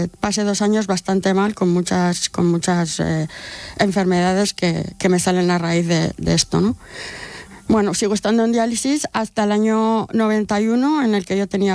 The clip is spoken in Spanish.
pasé 2 años bastante mal, con muchas enfermedades que me salen a raíz de esto, ¿no? Bueno, sigo estando en diálisis hasta el año 91, en el que yo tenía